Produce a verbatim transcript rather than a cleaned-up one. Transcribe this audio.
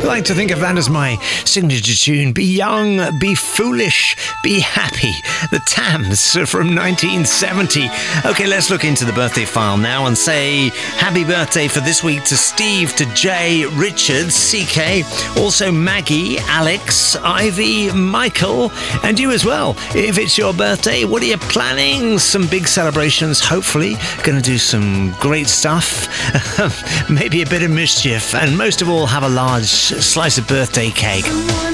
like to think of that as my signature tune. Be young, be foolish, be happy. The Tams from nineteen seventy. Okay, let's look into the birthday file now and say happy birthday for this week to Steve, to Jay, Richard, C K, also Maggie, Alex, Ivy, Michael, and you as well. If it's your birthday, what are you planning? Some big celebrations, hopefully. Going to do some great stuff. Maybe a bit of mischief, and most of all, have a large slice of birthday cake.